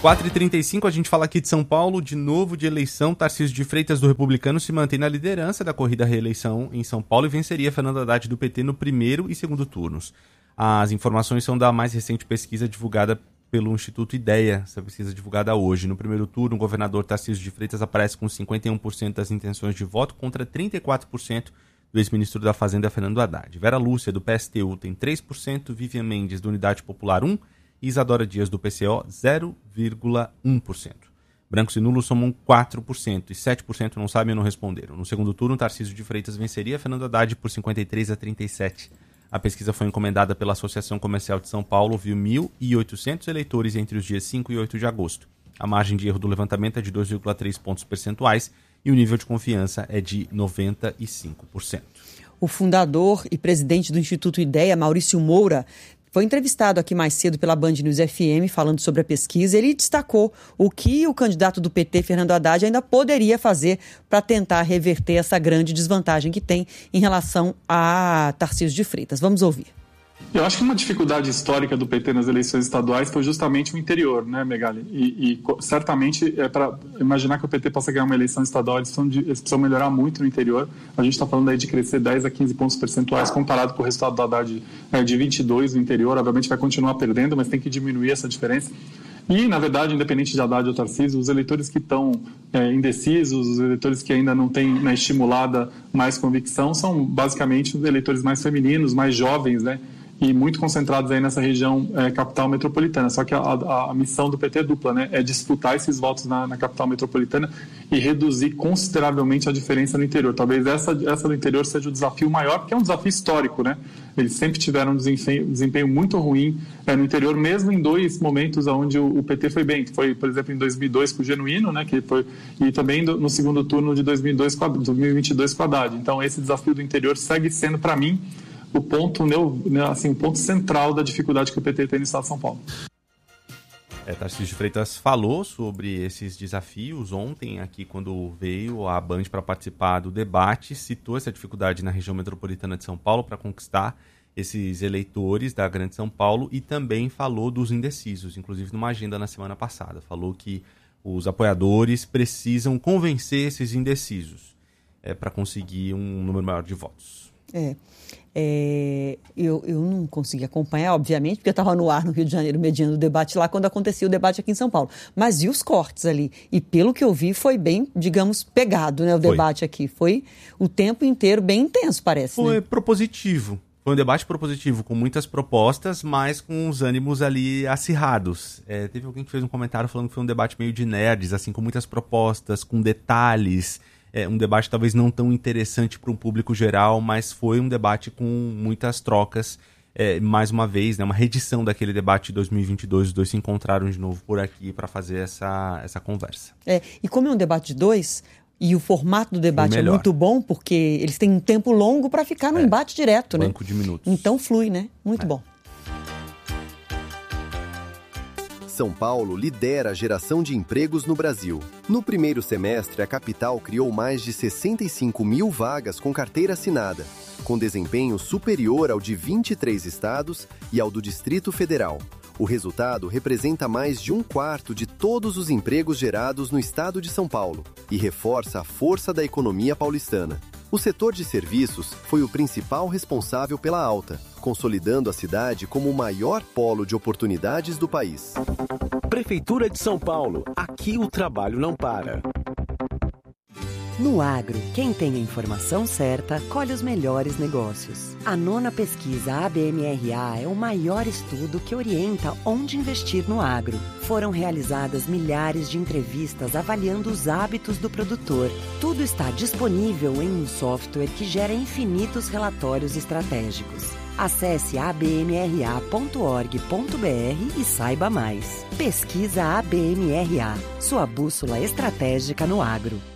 4h35, a gente fala aqui de São Paulo, de novo de eleição. Tarcísio de Freitas, do Republicano, se mantém na liderança da corrida à reeleição em São Paulo e venceria Fernando Haddad, do PT, no primeiro e segundo turnos. As informações são da mais recente pesquisa divulgada pelo Instituto Ideia, essa pesquisa divulgada hoje. No primeiro turno, o governador Tarcísio de Freitas aparece com 51% das intenções de voto contra 34% do ex-ministro da Fazenda, Fernando Haddad. Vera Lúcia, do PSTU, tem 3%, Vivian Mendes, do Unidade Popular, 1%, e Isadora Dias, do PCO, 0,1%. Brancos e nulos somam 4% e 7% não sabem ou não responderam. No segundo turno, Tarcísio de Freitas venceria Fernando Haddad por 53-37. A pesquisa foi encomendada pela Associação Comercial de São Paulo, ouviu 1.800 eleitores entre os dias 5 e 8 de agosto. A margem de erro do levantamento é de 2,3 pontos percentuais e o nível de confiança é de 95%. O fundador e presidente do Instituto Ideia, Maurício Moura, foi entrevistado aqui mais cedo pela Band News FM falando sobre a pesquisa. Ele destacou o que o candidato do PT, Fernando Haddad, ainda poderia fazer para tentar reverter essa grande desvantagem que tem em relação a Tarcísio de Freitas. Vamos ouvir. Eu acho que uma dificuldade histórica do PT nas eleições estaduais foi justamente o interior, né, Megali? E certamente, para imaginar que o PT possa ganhar uma eleição estadual, eles precisam melhorar muito no interior. A gente está falando aí de crescer 10 a 15 pontos percentuais comparado com o resultado do Haddad de 22 no interior. Obviamente vai continuar perdendo, mas tem que diminuir essa diferença. E, na verdade, independente de Haddad ou Tarcísio, os eleitores que estão indecisos, os eleitores que ainda não têm estimulada mais convicção, são basicamente os eleitores mais femininos, mais jovens, né? E muito concentrados aí nessa região capital metropolitana. Só que a missão do PT é dupla, né? É disputar esses votos na capital metropolitana e reduzir consideravelmente a diferença no interior. Talvez essa do interior seja o desafio maior, porque é um desafio histórico, né? Eles sempre tiveram um desempenho muito ruim no interior, mesmo em dois momentos onde o PT foi bem. Foi, por exemplo, em 2002 com o Genuíno, né? E também no segundo turno de 2022 com o Haddad. Então, esse desafio do interior segue sendo, para mim, o ponto central da dificuldade que o PT tem no estado de São Paulo. Tarcísio de Freitas falou sobre esses desafios ontem, aqui quando veio a Band para participar do debate, citou essa dificuldade na região metropolitana de São Paulo para conquistar esses eleitores da Grande São Paulo e também falou dos indecisos, inclusive numa agenda na semana passada. Falou que os apoiadores precisam convencer esses indecisos para conseguir um número maior de votos. Eu não consegui acompanhar, obviamente, porque eu estava no ar no Rio de Janeiro mediando o debate lá quando acontecia o debate aqui em São Paulo. Mas vi os cortes ali. E pelo que eu vi, foi bem, digamos, pegado, né, o debate aqui. Foi o tempo inteiro bem intenso, parece. Foi, né? Propositivo. Foi um debate propositivo, com muitas propostas, mas com os ânimos ali acirrados. Teve alguém que fez um comentário falando que foi um debate meio de nerds, assim, com muitas propostas, com detalhes. Um debate talvez não tão interessante para um público geral, mas foi um debate com muitas trocas. Mais uma vez, né, uma reedição daquele debate de 2022, os dois se encontraram de novo por aqui para fazer essa conversa. E como é um debate de dois, e o formato do debate é muito bom, porque eles têm um tempo longo para ficar no embate direto, né? Banco de minutos. Então flui, né? Muito bom. São Paulo lidera a geração de empregos no Brasil. No primeiro semestre, a capital criou mais de 65 mil vagas com carteira assinada, com desempenho superior ao de 23 estados e ao do Distrito Federal. O resultado representa mais de 1/4 de todos os empregos gerados no estado de São Paulo e reforça a força da economia paulistana. O setor de serviços foi o principal responsável pela alta, consolidando a cidade como o maior polo de oportunidades do país. Prefeitura de São Paulo. Aqui o trabalho não para. No agro, quem tem a informação certa, colhe os melhores negócios. A 9ª pesquisa ABMRA é o maior estudo que orienta onde investir no agro. Foram realizadas milhares de entrevistas avaliando os hábitos do produtor. Tudo está disponível em um software que gera infinitos relatórios estratégicos. Acesse abmra.org.br e saiba mais. Pesquisa ABMRA, sua bússola estratégica no agro.